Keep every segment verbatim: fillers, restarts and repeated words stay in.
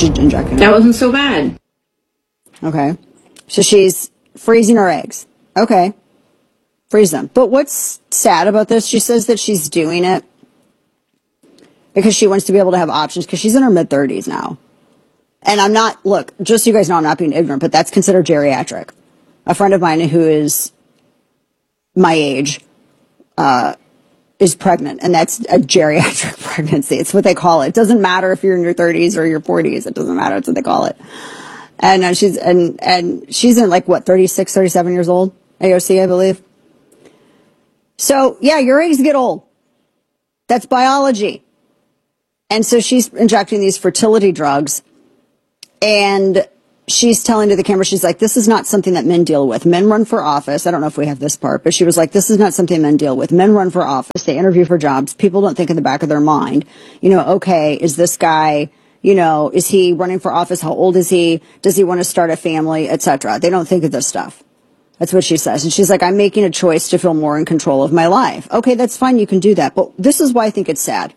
she's injecting That it. wasn't so bad. Okay. So she's freezing her eggs. Okay. Freeze them. But what's sad about this, she says that she's doing it because she wants to be able to have options because she's in her mid-thirties now. And I'm not, look, just so you guys know, I'm not being ignorant, but that's considered geriatric. A friend of mine who is my age uh, is pregnant, and that's a geriatric pregnancy. It's what they call it. It doesn't matter if you're in your thirties or your forties. It doesn't matter. It's what they call it. And uh, she's and and she's in like, what, thirty-six, thirty-seven years old? A O C, I believe. So, yeah, your eggs get old. That's biology. And so she's injecting these fertility drugs, and she's telling to the camera, she's like, this is not something that men deal with. Men run for office. I don't know if we have this part, but she was like, this is not something men deal with. Men run for office. They interview for jobs. People don't think in the back of their mind, you know, okay, is this guy, you know, is he running for office? How old is he? Does he want to start a family, et cetera? They don't think of this stuff. That's what she says. And she's like, I'm making a choice to feel more in control of my life. Okay, that's fine. You can do that. But this is why I think it's sad.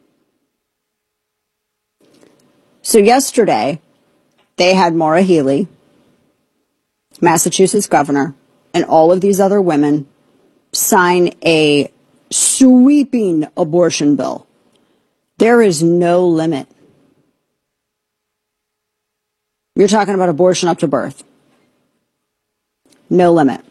So yesterday, they had Maura Healey, Massachusetts governor, and all of these other women sign a sweeping abortion bill. There is no limit. You're talking about abortion up to birth. No limit.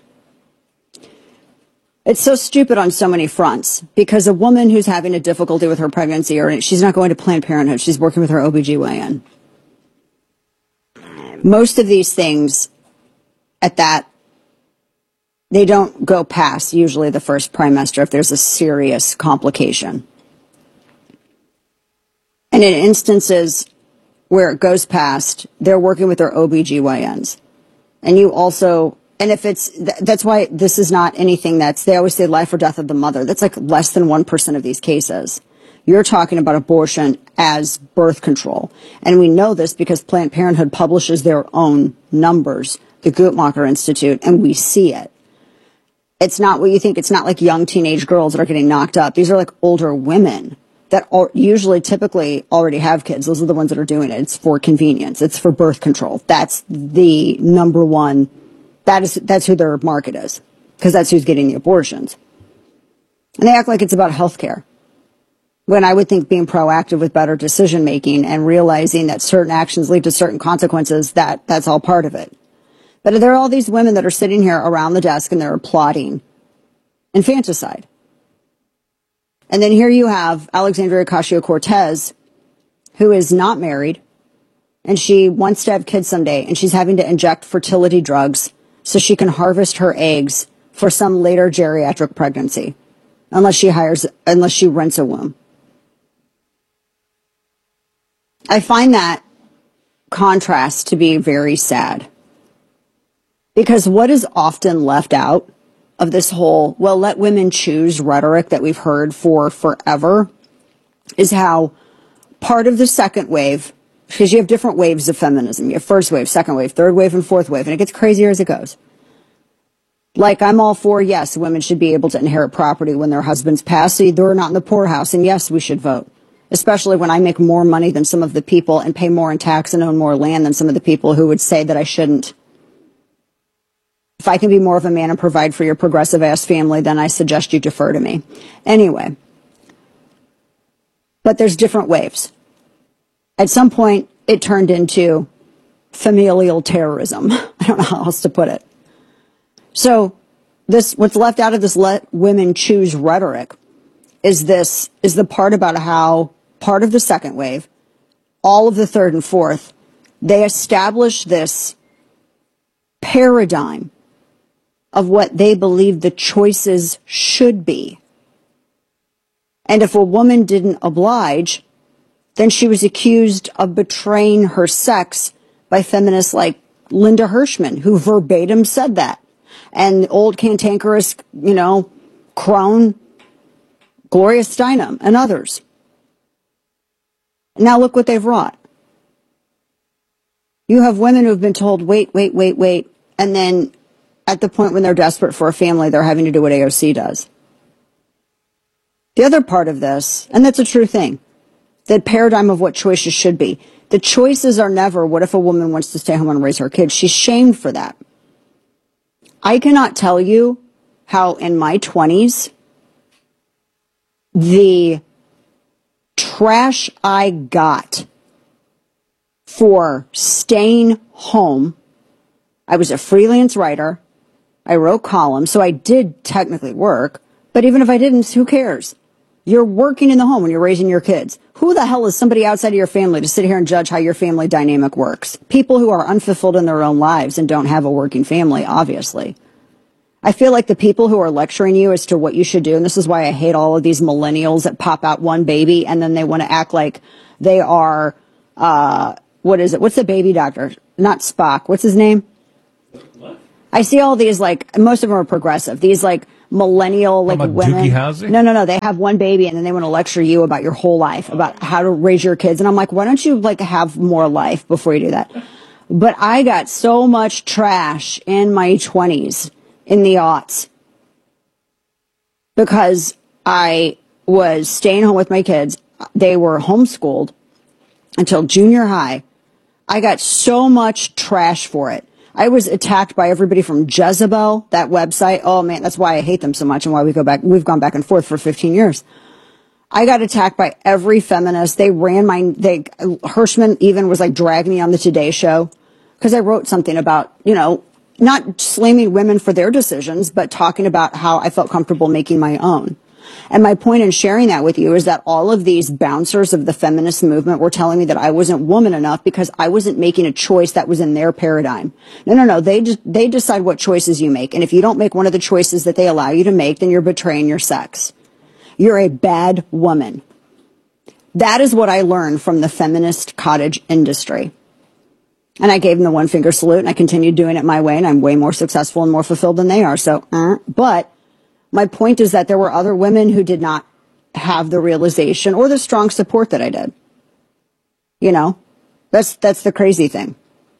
It's so stupid on so many fronts because a woman who's having a difficulty with her pregnancy, or she's not going to Planned Parenthood, she's working with her O B G Y N. Most of these things at that, they don't go past usually the first trimester if there's a serious complication. And in instances where it goes past, they're working with their O B G Y Ns. And you also, and if it's, that's why this is not anything that's, they always say life or death of the mother. That's like less than one percent of these cases. You're talking about abortion as birth control. And we know this because Planned Parenthood publishes their own numbers, the Guttmacher Institute, and we see it. It's not what you think. It's not like young teenage girls that are getting knocked up. These are like older women that are usually typically already have kids. Those are the ones that are doing it. It's for convenience. It's for birth control. That's the number one. That is, that's who their market is, because that's who's getting the abortions. And they act like it's about health care, when I would think being proactive with better decision making and realizing that certain actions lead to certain consequences, that that's all part of it. But there are all these women that are sitting here around the desk and they're applauding infanticide. And then here you have Alexandria Ocasio-Cortez, who is not married, and she wants to have kids someday, and she's having to inject fertility drugs so she can harvest her eggs for some later geriatric pregnancy, unless she hires, unless she rents a womb. I find that contrast to be very sad, because what is often left out of this whole, well, let women choose rhetoric that we've heard for forever is how part of the second wave, because you have different waves of feminism. You have first wave, second wave, third wave, and fourth wave, and it gets crazier as it goes. Like, I'm all for, yes, women should be able to inherit property when their husbands pass, so they're not in the poorhouse, and yes, we should vote. Especially when I make more money than some of the people and pay more in tax and own more land than some of the people who would say that I shouldn't. If I can be more of a man and provide for your progressive-ass family, then I suggest you defer to me. Anyway. But there's different waves. At some point, it turned into familial terrorism. I don't know how else to put it. So this, what's left out of this let women choose rhetoric is this, is the part about how part of the second wave, all of the third and fourth, they establish this paradigm of what they believe the choices should be. And if a woman didn't oblige, then she was accused of betraying her sex by feminists like Linda Hirschman, who verbatim said that. And old cantankerous, you know, crone Gloria Steinem and others. Now look what they've wrought. You have women who have been told, wait, wait, wait, wait, and then at the point when they're desperate for a family, they're having to do what A O C does. The other part of this, and that's a true thing, The paradigm of what choices should be. The choices are never, what if a woman wants to stay home and raise her kids? She's shamed for that. I cannot tell you how in my twenties, the trash I got for staying home. I was a freelance writer. I wrote columns, so I did technically work. But even if I didn't, who cares? You're working in the home when you're raising your kids. Who the hell is somebody outside of your family to sit here and judge how your family dynamic works? People who are unfulfilled in their own lives and don't have a working family, obviously. I feel like the people who are lecturing you as to what you should do, and this is why I hate all of these millennials that pop out one baby and then they want to act like they are, uh, what is it? What's the baby doctor? Not Spock. What's his name? What? I see all these, like, most of them are progressive. These, like, millennial, like, women. Dookie Howser? No, no, no. They have one baby and then they want to lecture you about your whole life, about how to raise your kids. And I'm like, why don't you, like, have more life before you do that? But I got so much trash in my twenties, in the aughts, because I was staying home with my kids. They were homeschooled until junior high. I got so much trash for it. I was attacked by everybody from Jezebel, that website. Oh man, that's why I hate them so much and why we go back, we've gone back and forth for fifteen years. I got attacked by every feminist. They ran my, they, Hirschman even was like dragging me on the Today Show because I wrote something about, you know, not slamming women for their decisions, but talking about how I felt comfortable making my own. And my point in sharing that with you is that all of these bouncers of the feminist movement were telling me that I wasn't woman enough because I wasn't making a choice that was in their paradigm. No, no, no. They just, they decide what choices you make. And if you don't make one of the choices that they allow you to make, then you're betraying your sex. You're a bad woman. That is what I learned from the feminist cottage industry. And I gave them the one finger salute and I continued doing it my way and I'm way more successful and more fulfilled than they are. So, uh, but my point is that there were other women who did not have the realization or the strong support that I did. You know, that's, that's the crazy thing.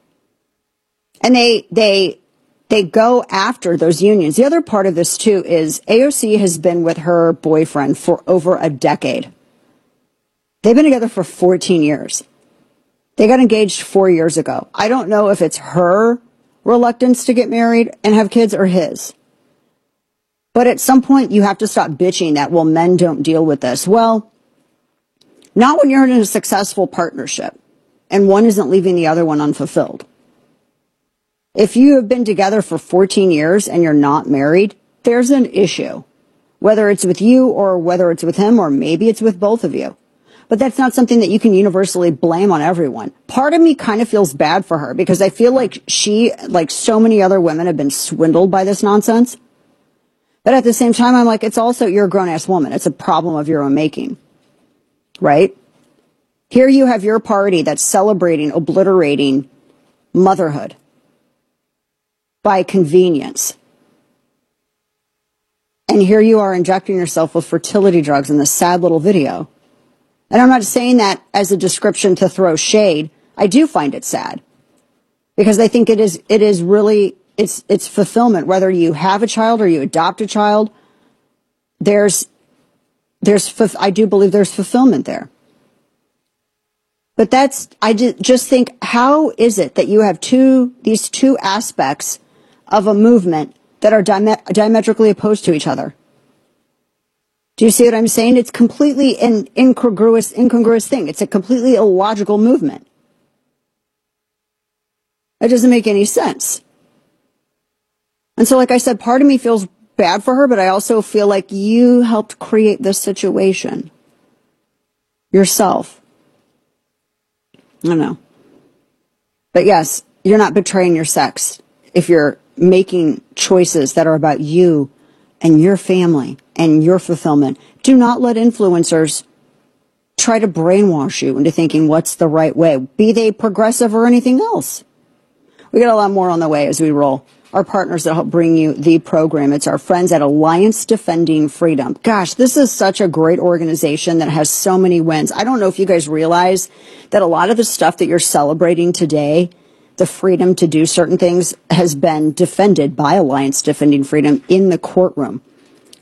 And they, they, they go after those unions. The other part of this too is A O C has been with her boyfriend for over a decade. They've been together for fourteen years. They got engaged four years ago. I don't know if it's her reluctance to get married and have kids or his. But at some point, you have to stop bitching that, well, men don't deal with this. Well, not when you're in a successful partnership and one isn't leaving the other one unfulfilled. If you have been together for fourteen years and you're not married, there's an issue. Whether it's with you or whether it's with him or maybe it's with both of you. But that's not something that you can universally blame on everyone. Part of me kind of feels bad for her because I feel like she, like so many other women, have been swindled by this nonsense. But at the same time, I'm like, it's also, you're a grown-ass woman. It's a problem of your own making, right? Here you have your party that's celebrating, obliterating motherhood by convenience. And here you are injecting yourself with fertility drugs in this sad little video. And I'm not saying that as a description to throw shade. I do find it sad because I think it is, it is really, it's, it's fulfillment. Whether you have a child or you adopt a child, there's, there's, I do believe there's fulfillment there. But that's, I just think, how is it that you have two, these two aspects of a movement that are diametrically opposed to each other? Do you see what I'm saying? It's completely an incongruous, incongruous thing. It's a completely illogical movement. It doesn't make any sense. And so, like I said, part of me feels bad for her, but I also feel like you helped create this situation yourself. I don't know. But yes, you're not betraying your sex if you're making choices that are about you and your family and your fulfillment. Do not let influencers try to brainwash you into thinking what's the right way, be they progressive or anything else. We got a lot more on the way as we roll. Our partners that help bring you the program. It's our friends at Alliance Defending Freedom. Gosh, this is such a great organization that has so many wins. I don't know if you guys realize that a lot of the stuff that you're celebrating today, the freedom to do certain things, has been defended by Alliance Defending Freedom in the courtroom.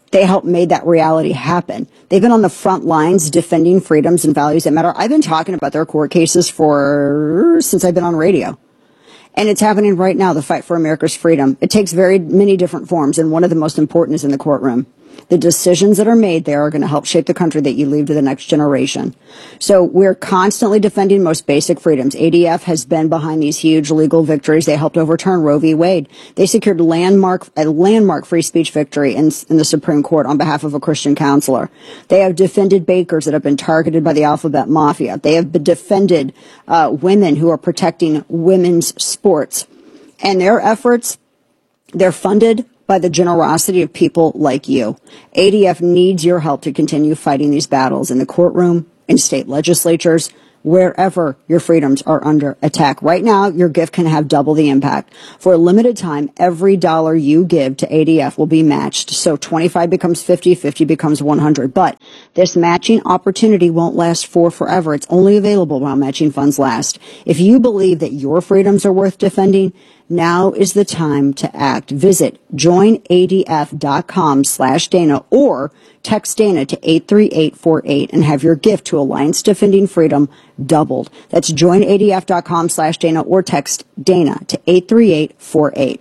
They helped made that reality happen. They've been on the front lines defending freedoms and values that matter. I've been talking about their court cases for since I've been on radio. And it's happening right now, the fight for America's freedom. It takes very many different forms, and one of the most important is in the courtroom. The decisions that are made there are going to help shape the country that you leave to the next generation. So we're constantly defending most basic freedoms. A D F has been behind these huge legal victories. They helped overturn Roe v. Wade. They secured landmark, a landmark free speech victory in, in the Supreme Court on behalf of a Christian counselor. They have defended bakers that have been targeted by the alphabet mafia. They have been defended uh, women who are protecting women's sports. And their efforts, they're funded by the generosity of people like you. A D F needs your help to continue fighting these battles in the courtroom, in state legislatures, wherever your freedoms are under attack. Right now, your gift can have double the impact. For a limited time, every dollar you give to A D F will be matched. So twenty-five becomes fifty, fifty becomes one hundred. But this matching opportunity won't last for forever. It's only available while matching funds last. If you believe that your freedoms are worth defending, now is the time to act. Visit joinadf.com slash Dana or text Dana to eight three eight four eight and have your gift to Alliance Defending Freedom doubled. That's joinadf.com slash Dana or text Dana to eight three eight four eight.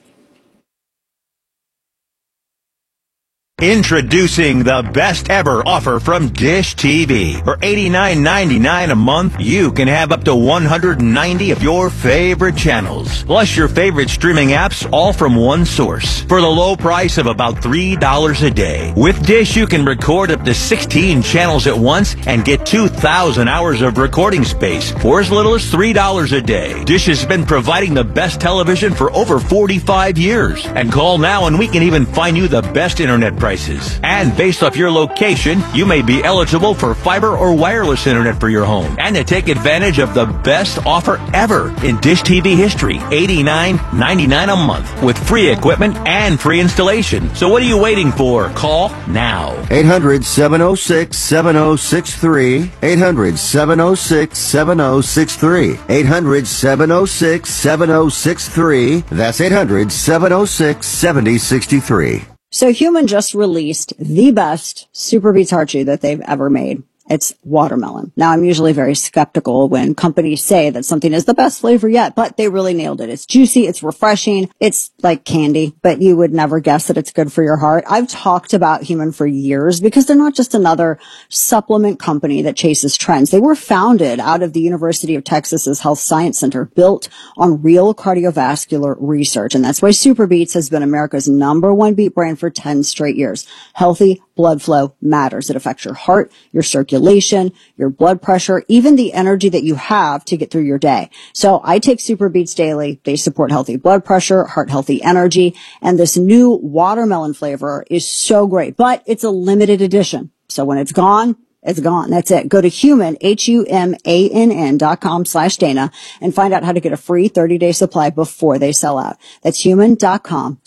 Introducing the best ever offer from Dish T V. For eighty-nine ninety-nine a month, you can have up to one hundred ninety of your favorite channels, plus your favorite streaming apps, all from one source, for the low price of about three dollars a day. With Dish, you can record up to sixteen channels at once and get two thousand hours of recording space for as little as three dollars a day. Dish has been providing the best television for over forty-five years. And call now and we can even find you the best internet prices. And based off your location, you may be eligible for fiber or wireless internet for your home. And to take advantage of the best offer ever in Dish T V history, eighty-nine ninety-nine a month with free equipment and free installation. So what are you waiting for? Call now. eight hundred, seven oh six, seven oh six three. eight hundred, seven oh six, seven oh six three. eight hundred, seven oh six, seven oh six three. That's eight hundred, seven oh six, seven oh six three. So Human just released the best Super Beets Heart Chew that they've ever made. It's watermelon. Now, I'm usually very skeptical when companies say that something is the best flavor yet, but they really nailed it. It's juicy. It's refreshing. It's like candy, but you would never guess that it's good for your heart. I've talked about Human for years because they're not just another supplement company that chases trends. They were founded out of the University of Texas's Health Science Center, built on real cardiovascular research. And that's why Super Beets has been America's number one beet brand for ten straight years. Healthy blood flow matters. It affects your heart, your circulation, your blood pressure, even the energy that you have to get through your day. So I take Super Beets daily. They support healthy blood pressure, heart healthy energy, and this new watermelon flavor is so great, but it's a limited edition. So when it's gone, it's gone. That's it. Go to human, H U M A N N dot com slash Dana and find out how to get a free thirty day supply before they sell out. That's human dot com.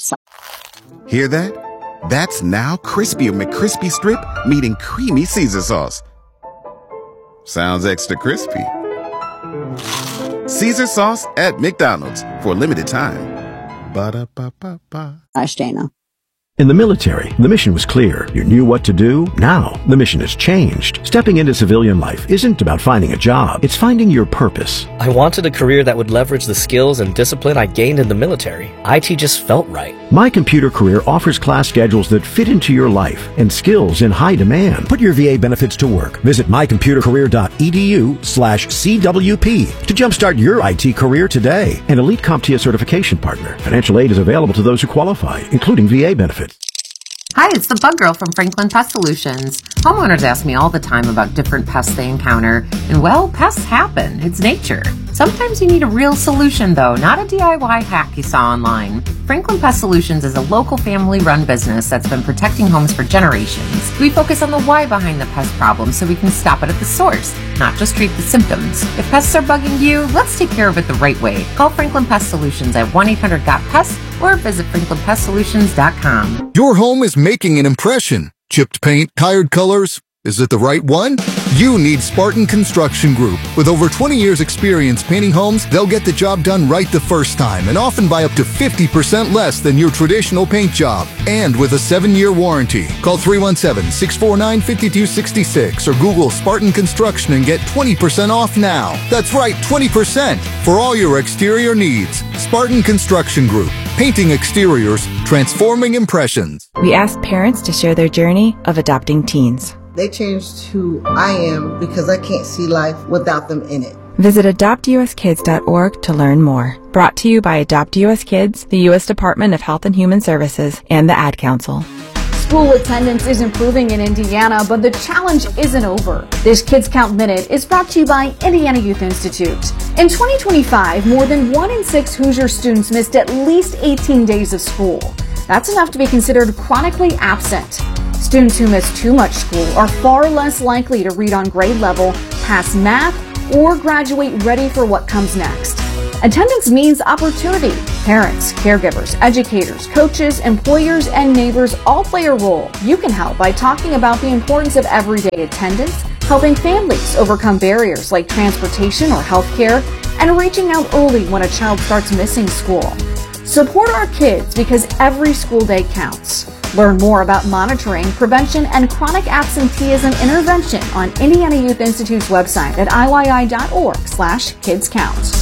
Hear that? That's now Crispy McCrispy Strip meeting Creamy Caesar Sauce. Sounds extra crispy. Caesar Sauce at McDonald's for a limited time. Ba-da-ba-ba-ba. Slash Dana. In the military, the mission was clear. You knew what to do. Now, the mission has changed. Stepping into civilian life isn't about finding a job. It's finding your purpose. I wanted a career that would leverage the skills and discipline I gained in the military. I T just felt right. My Computer Career offers class schedules that fit into your life and skills in high demand. Put your V A benefits to work. Visit my computer career dot e d u slash C W P to jumpstart your I T career today. An Elite CompTIA certification partner. Financial aid is available to those who qualify, including V A benefits. Hi, it's the Bug Girl from Franklin Pest Solutions. Homeowners ask me all the time about different pests they encounter, and well, pests happen. It's nature. Sometimes you need a real solution, though, not a D I Y hack you saw online. Franklin Pest Solutions is a local family-run business that's been protecting homes for generations. We focus on the why behind the pest problem so we can stop it at the source, not just treat the symptoms. If pests are bugging you, let's take care of it the right way. Call Franklin Pest Solutions at one eight hundred got pest or visit franklin pest solutions dot com. Your home is making an impression. Chipped paint, tired colors, Is it the right one? You need Spartan Construction Group. With over twenty years experience painting homes, they'll get the job done right the first time and often by up to fifty percent less than your traditional paint job. And with a seven-year warranty. Call three one seven, six four nine, five two six six or Google Spartan Construction and get twenty percent off now. That's right, twenty percent for all your exterior needs. Spartan Construction Group. Painting exteriors, transforming impressions. We asked parents to share their journey of adopting teens. They changed who I am because I can't see life without them in it. Visit adopt u s kids dot org to learn more. Brought to you by Adopt U S Kids, the U S Department of Health and Human Services, and the Ad Council. School attendance is improving in Indiana, but the challenge isn't over. This Kids Count Minute is brought to you by Indiana Youth Institute. In twenty twenty-five, more than one in six Hoosier students missed at least eighteen days of school. That's enough to be considered chronically absent. Students who miss too much school are far less likely to read on grade level, pass math, or graduate ready for what comes next. Attendance means opportunity. Parents, caregivers, educators, coaches, employers, and neighbors all play a role. You can help by talking about the importance of everyday attendance, helping families overcome barriers like transportation or healthcare, and reaching out early when a child starts missing school. Support our kids because every school day counts. Learn more about monitoring, prevention, and chronic absenteeism intervention on Indiana Youth Institute's website at I Y I dot org slash kids count.